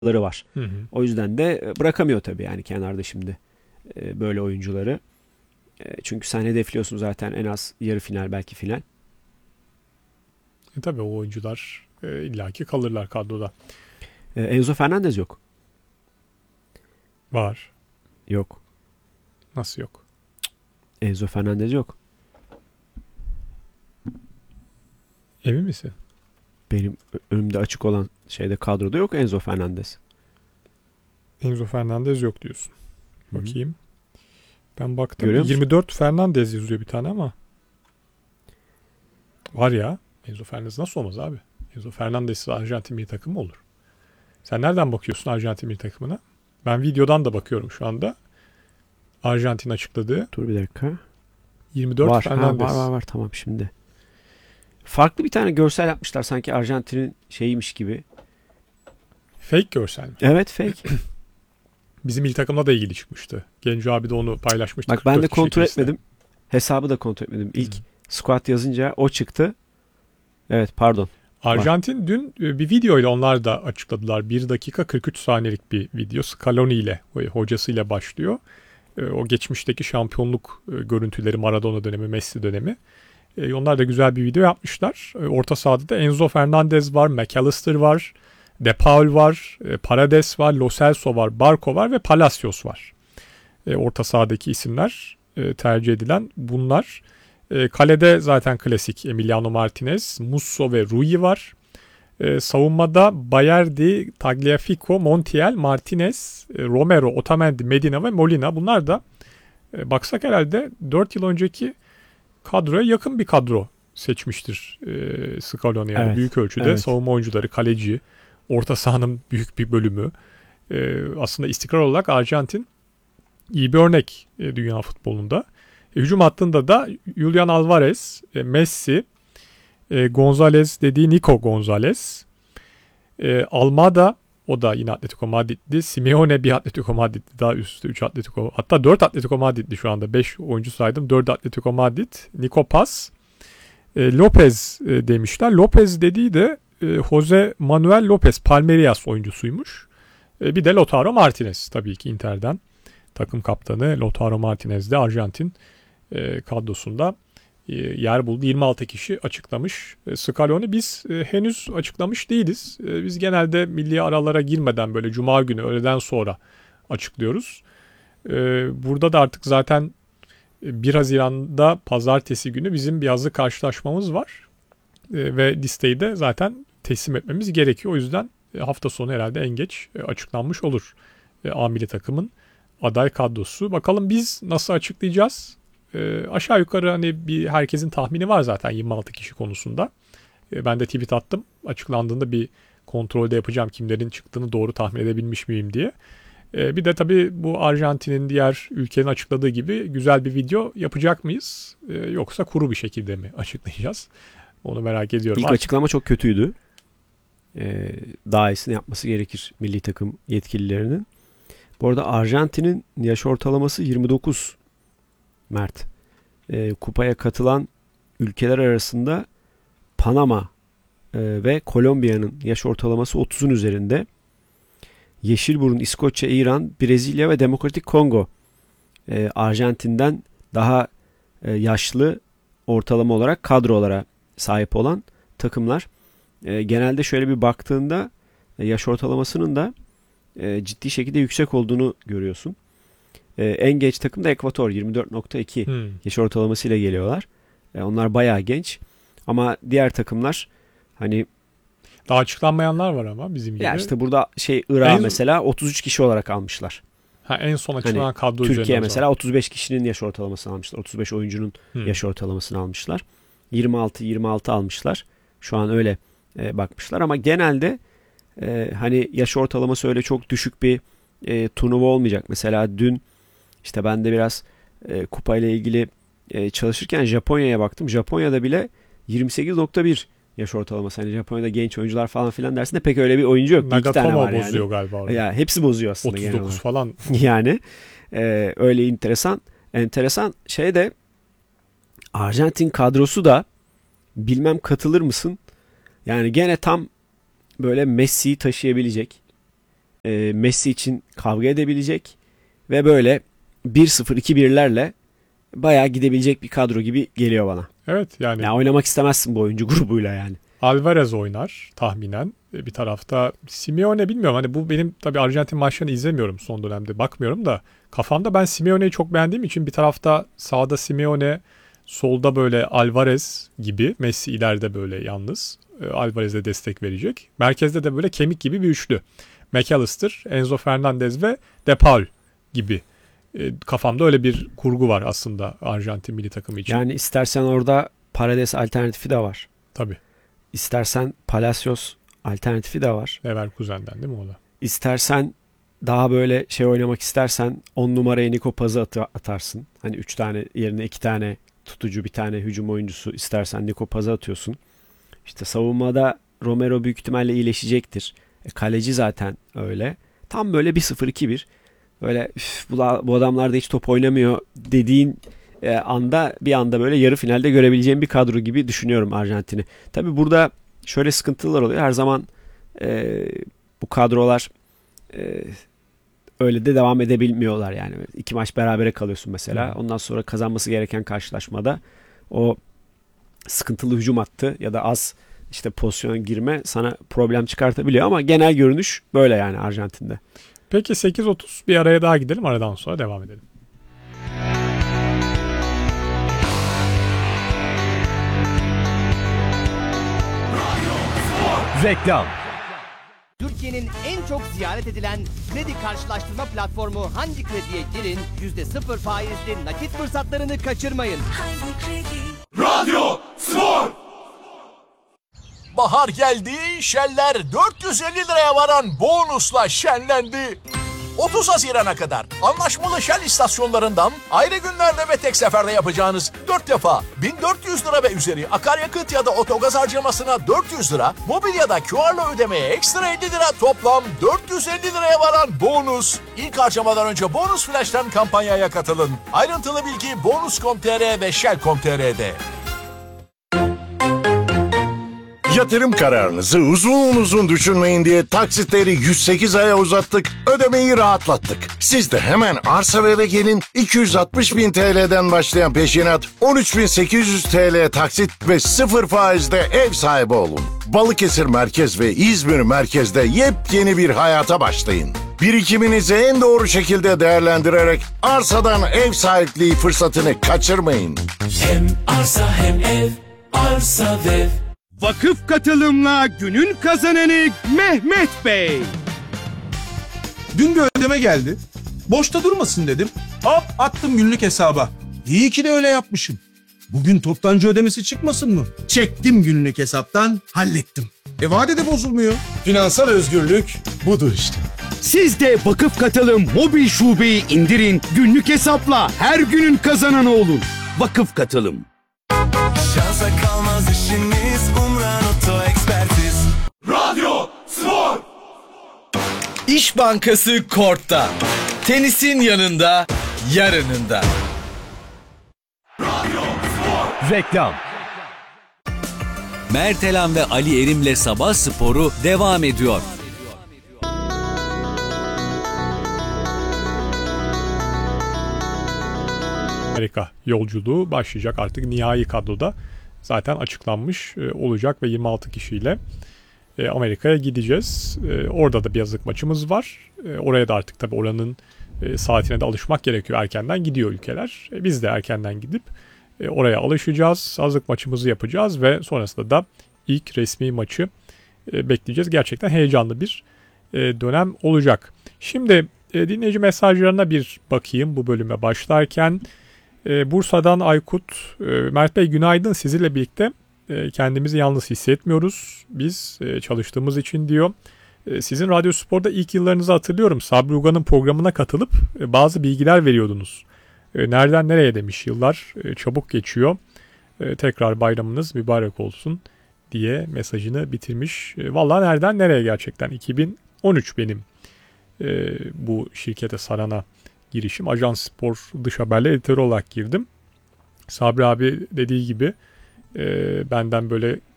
var. Hı hı. O yüzden de bırakamıyor tabii yani kenarda şimdi böyle oyuncuları. Çünkü sen hedefliyorsun zaten en az yarı final belki final. Tabii o oyuncular illaki kalırlar kadroda. Enzo Fernandez yok. Var. Yok. Nasıl yok? Enzo Fernandez yok. Emin misin? Benim önümde açık olan şeyde kadroda yok Enzo Fernandez. Enzo Fernandez yok diyorsun. Hı-hı. Bakayım. Ben baktım. Görüyor musun? 24 Fernandez yazıyor bir tane ama. Var ya. Enzo Fernandez nasıl olmaz abi? Enzo Fernandez'siz Arjantin milli takımı olur. Sen nereden bakıyorsun Arjantin milli takımına? Ben videodan da bakıyorum şu anda. Arjantin açıkladığı. Dur bir dakika. 24 Var. Ha, var Fernandez. var var tamam şimdi. Farklı bir tane görsel yapmışlar sanki Arjantin'in şeyiymiş gibi. Fake görsel mi? Evet fake. Bizim milli takımla da ilgili çıkmıştı. Genco abi de onu paylaşmıştı. Bak ben de 44 kişilik kontrol liste. etmedim. Hesabı da kontrol etmedim. İlk squad yazınca o çıktı. Evet pardon. Arjantin dün bir videoyla onlar da açıkladılar. 1 dakika 43 saniyelik bir video. Scaloni ile hocasıyla başlıyor. O geçmişteki şampiyonluk görüntüleri Maradona dönemi, Messi dönemi. Onlar da güzel bir video yapmışlar. Orta sahada da Enzo Fernandez var, McAllister var, De Paul var, Paredes var, Lo Celso var, Barco var ve Palacios var. Orta sahadaki isimler tercih edilen bunlar. Kalede zaten klasik Emiliano Martinez, Musso ve Rui var. Savunmada Bayerdi, Tagliafico, Montiel, Martinez, Romero, Otamendi, Medina ve Molina. Bunlar da baksak herhalde 4 yıl önceki kadroya yakın bir kadro seçmiştir Scaloni. Yani Evet. büyük ölçüde Evet. savunma oyuncuları, kaleci, orta sahanın büyük bir bölümü. Aslında istikrar olarak Arjantin iyi bir örnek dünya futbolunda. Hücum hattında da Julian Alvarez, Messi, Gonzalez dediği Nico Gonzalez, Almada o da yine Atletico Madrid'di. Simeone bir Atletico Madrid'di. Daha üstte 3 Atletico. Hatta 4 Atletico Madrid'di şu anda. 5 oyuncu saydım. 4 Atletico Madrid. Nico Paz. Lopez demişler. Lopez dediği de Jose Manuel Lopez Palmeiras oyuncusuymuş. Bir de Lautaro Martinez tabii ki Inter'den. Takım kaptanı Lautaro Martinez de Arjantin kadrosunda yer buldu. 26 kişi açıklamış. Scaloni biz henüz açıklamış değiliz. Biz genelde milli aralara girmeden böyle cuma günü öğleden sonra açıklıyoruz. Burada da artık zaten 1 Haziran'da pazartesi günü bizim bir yazılı karşılaşmamız var. Ve listeyi de zaten teslim etmemiz gerekiyor. O yüzden hafta sonu herhalde en geç açıklanmış olur A milli takımın aday kadrosu. Bakalım biz nasıl açıklayacağız? Aşağı yukarı hani bir herkesin tahmini var zaten 26 kişi konusunda. Ben de tweet attım. Açıklandığında bir kontrolde yapacağım kimlerin çıktığını doğru tahmin edebilmiş miyim diye. Bir de tabii bu Arjantin'in diğer ülkenin açıkladığı gibi güzel bir video yapacak mıyız? Yoksa kuru bir şekilde mi açıklayacağız? Onu merak ediyorum. İlk açıklama çok kötüydü. Daha iyisini yapması gerekir milli takım yetkililerinin. Bu arada Arjantin'in yaş ortalaması 29 Mert. Kupaya katılan ülkeler arasında Panama ve Kolombiya'nın yaş ortalaması 30'un üzerinde. Yeşilburun, İskoçya, İran, Brezilya ve Demokratik Kongo Arjantin'den daha yaşlı ortalama olarak kadrolara sahip olan takımlar. Genelde şöyle bir baktığında yaş ortalamasının da ciddi şekilde yüksek olduğunu görüyorsun. En genç takım da Ekvator 24.2 yaş ortalamasıyla geliyorlar. Onlar bayağı genç. Ama diğer takımlar hani daha açıklanmayanlar var ama bizim gibi. ya işte burada Irak mesela 33 kişi olarak almışlar. En son açıklanan hani kadro Türkiye mesela 35 kişinin yaş ortalamasını almışlar. 35 oyuncunun yaş ortalamasını almışlar. 26 almışlar. Şu an öyle bakmışlar ama genelde hani yaş ortalaması öyle çok düşük bir turnuva olmayacak. Mesela dün işte ben de biraz kupayla ilgili çalışırken Japonya'ya baktım. Japonya'da bile 28.1 yaş ortalaması. Hani Japonya'da genç oyuncular falan filan dersinde pek öyle bir oyuncu yok. İki tane var yani. bozuyor galiba orada. Ya hepsi bozuyor aslında. 39 falan. Yani öyle enteresan şey de Arjantin kadrosu da bilmem katılır mısın? Yani gene tam böyle Messi'yi taşıyabilecek Messi için kavga edebilecek ve böyle 1-0 2-1'lerle bayağı gidebilecek bir kadro gibi geliyor bana. Evet yani. Ya oynamak istemezsin bu oyuncu grubuyla yani. Alvarez oynar tahminen. Bir tarafta Simeone bilmiyorum. Hani bu benim tabii Arjantin maçlarını izlemiyorum son dönemde. Bakmıyorum da kafamda ben Simeone'yi çok beğendiğim için bir tarafta sağda Simeone, solda böyle Alvarez gibi. Messi ileride böyle yalnız. Alvarez'e destek verecek. Merkezde de böyle kemik gibi bir üçlü. McAllister, Enzo Fernandez ve De Paul gibi. Kafamda öyle bir kurgu var aslında Arjantin milli takımı için. Yani istersen orada Paredes alternatifi de var. Tabii. İstersen Palacios alternatifi de var. Leverkusen'den değil mi o da? İstersen daha böyle şey oynamak istersen 10 numaraya Nico Paz'ı atarsın. Hani 3 tane yerine 2 tane tutucu, bir tane hücum oyuncusu istersen Nico Paz'ı atıyorsun. İşte savunmada Romero büyük ihtimalle iyileşecektir. Kaleci zaten öyle. Tam böyle 1-0-2-1. Böyle bu adamlar da hiç top oynamıyor dediğin anda bir anda böyle yarı finalde görebileceğim bir kadro gibi düşünüyorum Arjantin'i. Tabii burada şöyle sıkıntılar oluyor. Her zaman bu kadrolar öyle de devam edebilmiyorlar yani. 2 maç berabere kalıyorsun mesela. Ondan sonra kazanması gereken karşılaşmada o sıkıntılı hücum hattı ya da az işte pozisyona girme sana problem çıkartabiliyor ama genel görünüş böyle yani Arjantin'de. Peki 8.30 bir araya daha gidelim. Aradan sonra devam edelim. Reklam. Türkiye'nin en çok ziyaret edilen kredi karşılaştırma platformu Hangi Kredi'ye girin, %0 faizli nakit fırsatlarını kaçırmayın. Hangi Kredi? Radyo Spor. Bahar geldi, Shell'ler 450 liraya varan bonusla şenlendi. 30 Haziran'a kadar anlaşmalı Shell istasyonlarından ayrı günlerde ve tek seferde yapacağınız 4 defa 1400 lira ve üzeri akaryakıt ya da otogaz harcamasına 400 lira, mobil ya da QR'la ödemeye ekstra 50 lira, toplam 450 liraya varan bonus. İlk harcamadan önce Bonus Flash'tan kampanyaya katılın. Ayrıntılı bilgi bonus.com.tr ve shell.com.tr'de. Yatırım kararınızı uzun düşünmeyin diye taksitleri 108 aya uzattık, ödemeyi rahatlattık. Siz de hemen arsa ve eve gelin, 260.000 TL'den başlayan peşinat, 13.800 TL taksit ve 0 faizde ev sahibi olun. Balıkesir Merkez ve İzmir Merkez'de yepyeni bir hayata başlayın. Birikiminizi en doğru şekilde değerlendirerek arsadan ev sahipliği fırsatını kaçırmayın. Hem arsa hem ev, arsa ve Vakıf katılımla günün kazananı Mehmet Bey. Dün bir ödeme geldi. Boşta durmasın dedim. Hop attım günlük hesaba. İyi ki de öyle yapmışım. Bugün toptancı ödemesi çıkmasın mı? Çektim günlük hesaptan, hallettim. Vadede bozulmuyor. Finansal özgürlük budur işte. Siz de Vakıf Katılım mobil şubeyi indirin, günlük hesapla her günün kazananı olun. Vakıf Katılım. şansa kalmaz işiniz, Umran Oto Ekspertiz. Radyo Spor. İş Bankası Kort'ta. Tenisin yanında, yarınında. Radyo Spor. Reklam. Mertelan ve Ali Erim'le Sabah Sporu devam ediyor. Amerika yolculuğu başlayacak artık nihai kadroda zaten açıklanmış olacak ve 26 kişiyle Amerika'ya gideceğiz. Orada da bir yazlık maçımız var. Oraya da artık tabii oranın saatine de alışmak gerekiyor. Erkenden gidiyor ülkeler. Biz de erkenden gidip oraya alışacağız. Hazırlık maçımızı yapacağız ve sonrasında da ilk resmi maçı bekleyeceğiz. Gerçekten heyecanlı bir dönem olacak. Şimdi dinleyici mesajlarına bir bakayım bu bölüme başlarken. Bursa'dan Aykut, Mert Bey günaydın, sizinle birlikte kendimizi yalnız hissetmiyoruz. Biz çalıştığımız için diyor. Sizin Radyo Spor'da ilk yıllarınızı hatırlıyorum. Sabri Uga'nın programına katılıp bazı bilgiler veriyordunuz. Nereden nereye demiş, yıllar çabuk geçiyor. Tekrar bayramınız mübarek olsun diye mesajını bitirmiş. Vallahi nereden nereye gerçekten. 2013 benim bu şirkete Saran'a girişim. Ajans Spor dış haberler editörü olarak girdim. Sabri abi dediği gibi benden böyle